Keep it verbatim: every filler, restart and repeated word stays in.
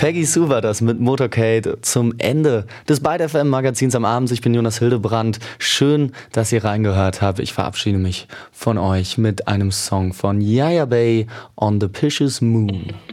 Peggy Sue war das mit Motorcade zum Ende des Byte F M Magazins am Abend. Ich bin Jonas Hildebrand. Schön, dass ihr reingehört habt. Ich verabschiede mich von euch mit einem Song von Yaya Bay, On the Picious Moon.